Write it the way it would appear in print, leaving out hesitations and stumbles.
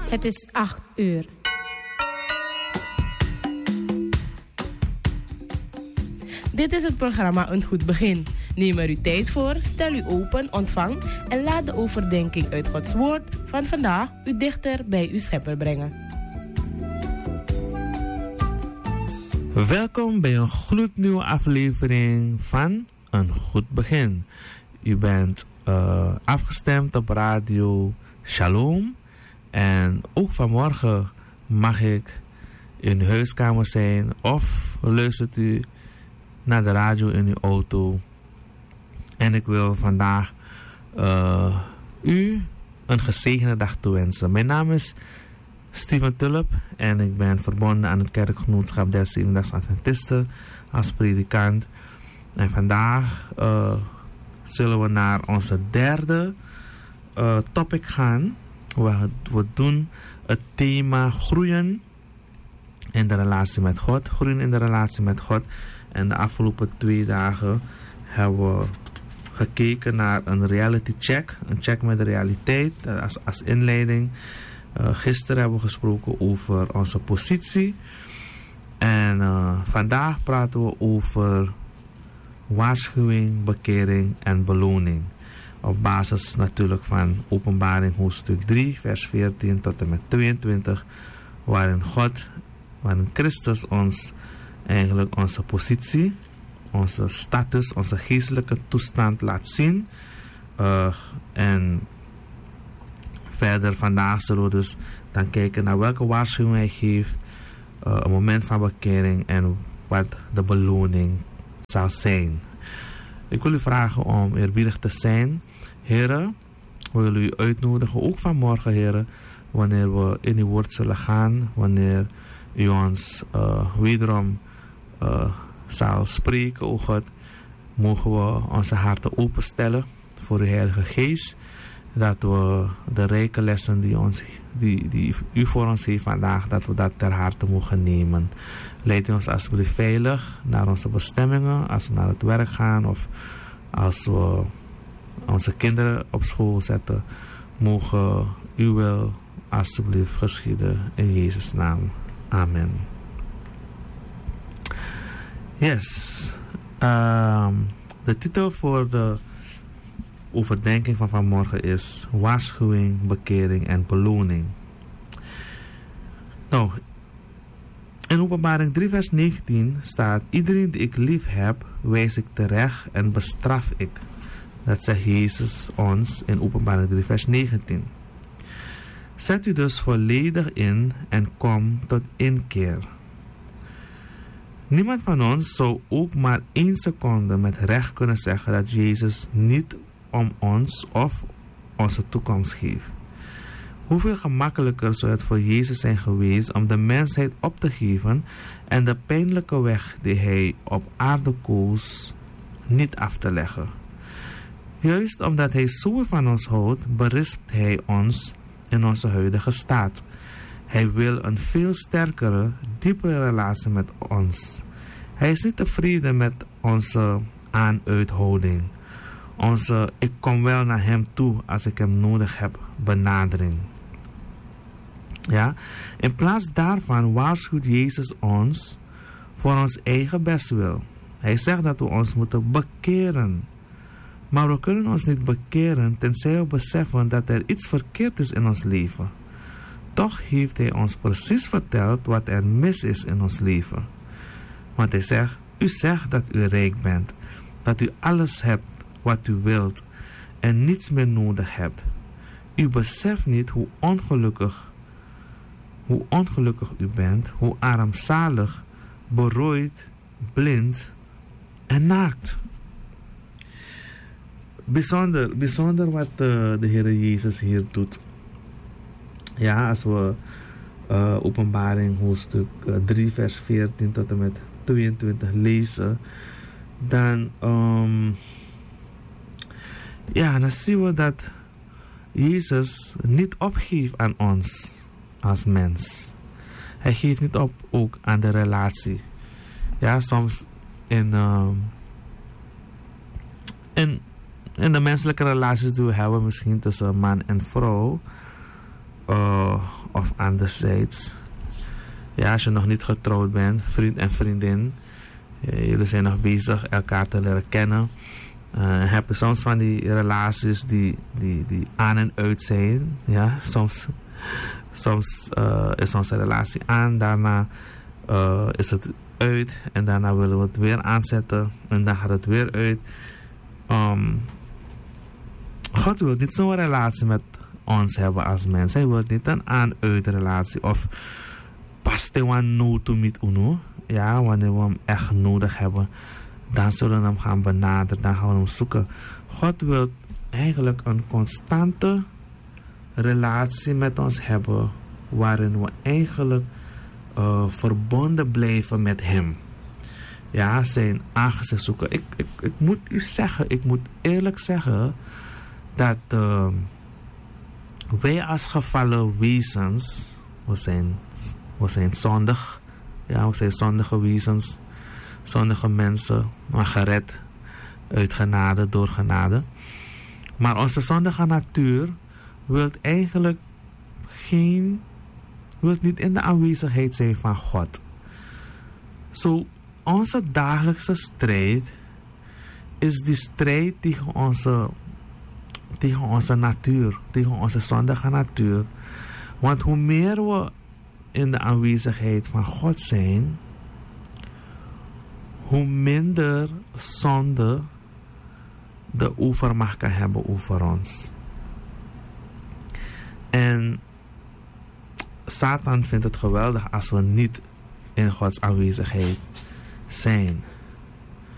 Het is 8 uur. Dit is het programma Een Goed Begin. Neem er uw tijd voor, stel u open, ontvang en laat de overdenking uit Gods Woord van vandaag u dichter bij uw Schepper brengen. Welkom bij een gloednieuwe aflevering van Een Goed Begin. U bent afgestemd op radio Shalom. En ook vanmorgen mag ik in uw huiskamer zijn of luistert u naar de radio in uw auto. En ik wil vandaag u een gezegende dag toewensen. Mijn naam is Steven Tulp en ik ben verbonden aan het kerkgenootschap der Zevendaags Adventisten als predikant. En vandaag zullen we naar onze derde topic gaan. We doen het thema groeien in de relatie met God. Groeien in de relatie met God. En de afgelopen 2 dagen hebben we gekeken naar een reality check. Een check met de realiteit als inleiding. Gisteren hebben we gesproken over onze positie. En vandaag praten we over waarschuwing, bekering en beloning. Op basis natuurlijk van Openbaring hoofdstuk 3 vers 14 tot en met 22. Waarin Christus ons eigenlijk onze positie, onze status, onze geestelijke toestand laat zien. En verder vandaag zullen we dus dan kijken naar welke waarschuwing hij geeft. Een moment van bekering en wat de beloning zal zijn. Ik wil u vragen om eerbiedig te zijn. Heren, we willen u uitnodigen, ook vanmorgen, heren, wanneer we in uw woord zullen gaan, wanneer u ons wederom zal spreken, o God, mogen we onze harten openstellen voor uw Heilige Geest, dat we de rijke lessen die u voor ons heeft vandaag, dat we dat ter harte mogen nemen. Leid u ons alsjeblieft veilig naar onze bestemmingen, als we naar het werk gaan of als we onze kinderen op school zetten. Mogen uw wil alsjeblieft geschieden in Jezus' naam. Amen. Yes. De titel voor de overdenking van vanmorgen is waarschuwing, bekering en beloning. Nou, in Openbaring 3 vers 19 staat: iedereen die ik lief heb, wijs ik terecht en bestraf ik. Dat zegt Jezus ons in Openbaring 3 vers 19. Zet u dus volledig in en kom tot inkeer. Niemand van ons zou ook maar 1 seconde met recht kunnen zeggen dat Jezus niet om ons of onze toekomst geeft. Hoeveel gemakkelijker zou het voor Jezus zijn geweest om de mensheid op te geven en de pijnlijke weg die hij op aarde koos niet af te leggen. Juist omdat hij zo van ons houdt, berispt hij ons in onze huidige staat. Hij wil een veel sterkere, diepere relatie met ons. Hij is niet tevreden met onze aanuithouding. Onze ik kom wel naar hem toe als ik hem nodig heb benadering. Ja? In plaats daarvan waarschuwt Jezus ons voor ons eigen bestwil. Hij zegt dat we ons moeten bekeren. Maar we kunnen ons niet bekeren tenzij we beseffen dat er iets verkeerd is in ons leven. Toch heeft hij ons precies verteld wat er mis is in ons leven. Want hij zegt, u zegt dat u rijk bent, dat u alles hebt wat u wilt en niets meer nodig hebt. U beseft niet hoe ongelukkig u bent, hoe armzalig, berooid, blind en naakt. Bijzonder wat de Heer Jezus hier doet. Ja, als we Openbaring hoofdstuk 3 vers 14 tot en met 22 lezen, dan zien we dat Jezus niet opgeeft aan ons als mens. Hij geeft niet op ook aan de relatie. Ja, soms in de menselijke relaties die we hebben, misschien tussen man en vrouw, Of anderzijds, ja, als je nog niet getrouwd bent, vriend en vriendin, jullie zijn nog bezig elkaar te leren kennen. Heb je soms van die relaties die aan en uit zijn. Ja, soms is onze relatie aan, daarna is het uit en daarna willen we het weer aanzetten en dan gaat het weer uit. God wil niet zo'n relatie met ons hebben als mens. Hij wil niet een aan-uit relatie of paste wan no to meet uno. Ja, wanneer we hem echt nodig hebben, dan zullen we hem gaan benaderen, dan gaan we hem zoeken. God wil eigenlijk een constante relatie met ons hebben, waarin we eigenlijk verbonden blijven met hem. Ja, zijn aangezicht zoeken. Ik moet u zeggen, ik moet eerlijk zeggen, dat wij als gevallen wezens, we zijn zondig. Ja, we zijn zondige wezens, zondige mensen, maar gered uit genade, door genade. Maar onze zondige natuur wil eigenlijk wil niet in de aanwezigheid zijn van God. Zo, onze dagelijkse strijd is die strijd tegen onze natuur, tegen onze zondige natuur. Want hoe meer we in de aanwezigheid van God zijn, hoe minder zonde de overmacht kan hebben over ons. En Satan vindt het geweldig als we niet in Gods aanwezigheid zijn.